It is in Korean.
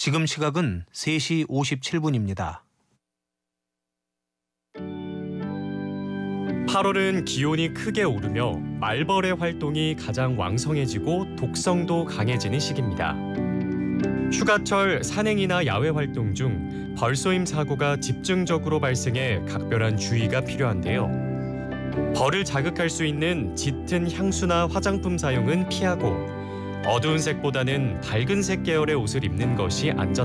지금 시각은 3시 57분입니다. 8월은 기온이 크게 오르며 말벌의 활동이 가장 왕성해지고 독성도 강해지는 시기입니다. 휴가철 산행이나 야외 활동 중 벌쏘임 사고가 집중적으로 발생해 각별한 주의가 필요한데요. 벌을 자극할 수 있는 짙은 향수나 화장품 사용은 피하고 어두운 색보다는 밝은 색 계열의 옷을 입는 것이 안전합니다.